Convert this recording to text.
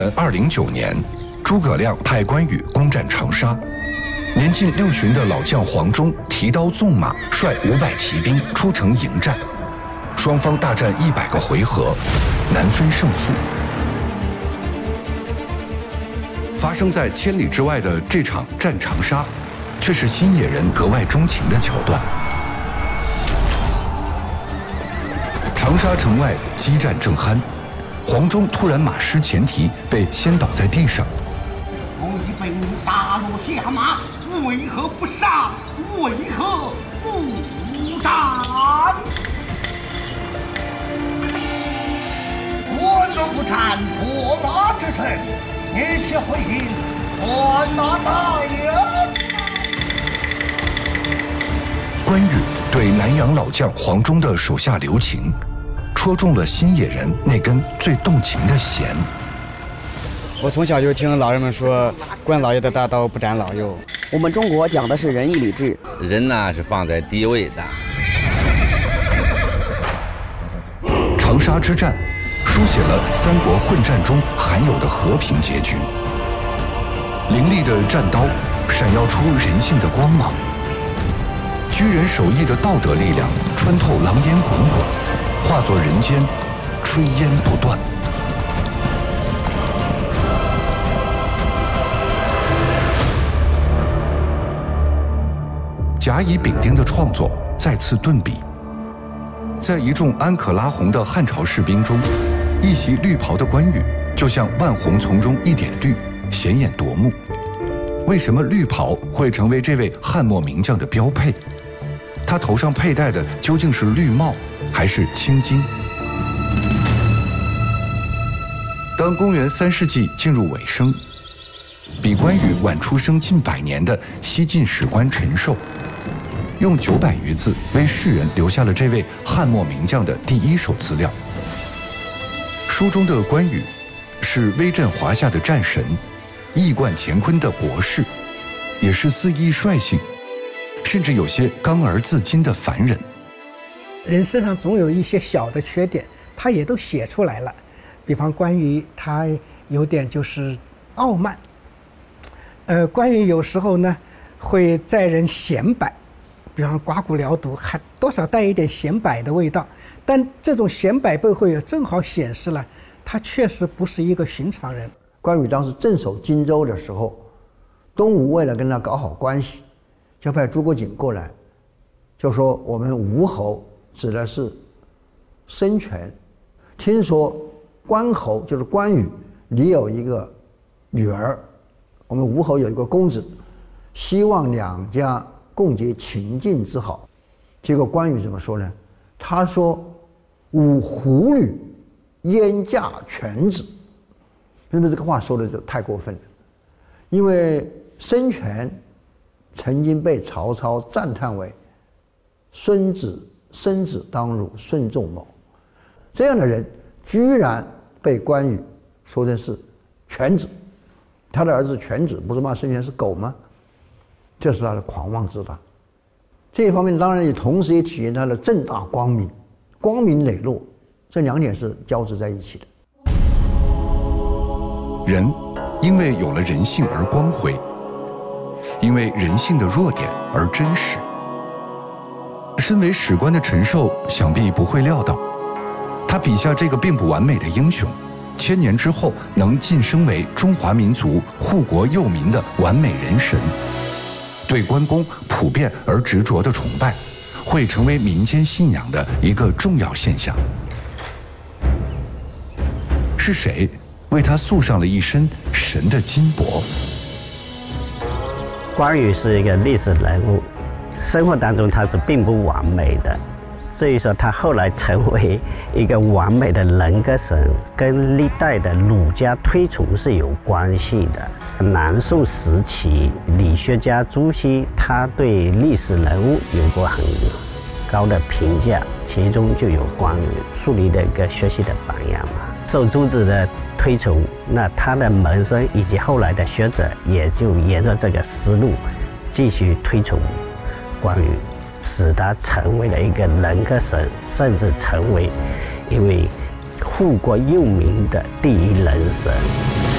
209年，诸葛亮派关羽攻占长沙，年近60旬的老将黄忠提刀纵马，率500骑兵出城迎战，双方大战100个回合，难分胜负。发生在千里之外的这场战长沙，却是新野人格外钟情的桥段。长沙城外激战正酣，黄忠突然马失前蹄，被掀倒在地上。 我已被你打落下马，为何不杀？为何不战？我若不战，破马之臣，你且回应还马大人。 关羽对南阳老将黄忠的手下留情，戳中了新野人那根最动情的弦。 我从小就听老人们说，关老爷的大刀不斩老幼。 我们中国讲的是仁义礼智， 人呢是放在第一位的。 长沙之战，书写了三国混战中罕有的和平结局。凌厉的战刀闪耀出人性的光芒，居人守义的道德力量穿透狼烟滚滚，化作人间炊烟不断。甲乙丙丁的创作再次顿笔，在一众安可拉红的汉朝士兵中，一袭绿袍的关羽就像万红丛中一点绿，显眼夺目。为什么绿袍会成为这位汉末名将的标配？他头上佩戴的究竟是绿帽还是青巾？当公元3世纪进入尾声，比关羽晚出生近100年的西晋史官陈寿，用900余字为世人留下了这位汉末名将的第一手资料。书中的关羽是威震华夏的战神，一冠乾坤的国士，也是肆意率性，甚至有些刚而自矜的凡人。 人身上总有一些小的缺点，他也都写出来了。比方关羽，他有点就是傲慢。关羽有时候呢会载人显摆，比方刮骨疗毒，还多少带一点显摆的味道。但这种显摆背后也正好显示了他确实不是一个寻常人。 关羽当时镇守荆州的时候，东吴为了跟他搞好关系，就派诸葛瑾过来，就说我们吴侯指的是孙权，听说关侯就是关羽，你有一个女儿，我们吴侯有一个公子，希望两家共结秦晋之好。结果关羽怎么说呢？他说吾狐女焉嫁犬子。那么这个话说的就太过分了，因为孙权曾经被曹操赞叹为孙子当如孙仲谋，这样的人居然被关羽说的是犬子，他的儿子犬子不是骂孙权是狗吗？这是他的狂妄之大。这一方面当然也同时也体现他的正大光明，光明磊落，这两点是交织在一起的。 人因为有了人性而光辉，因为人性的弱点而真实。身为史官的陈寿想必不会料到，他笔下这个并不完美的英雄，1000年之后能晋升为中华民族护国佑民的完美人神。对关公普遍而执着的崇拜，会成为民间信仰的一个重要现象。是谁为他塑上了一身神的金帛？ 关羽是一个历史人物，生活当中他是并不完美的，所以说他后来成为一个完美的人格神，跟历代的儒家推崇是有关系的。南宋时期，理学家朱熹他对历史人物有过很高的评价，其中就有关羽树立了一个学习的榜样嘛。受朱子的推崇，那他的门生以及后来的学者也就沿着这个思路继续推崇关羽，使他成为了一个人格神，甚至成为一位护国佑民的第一人神。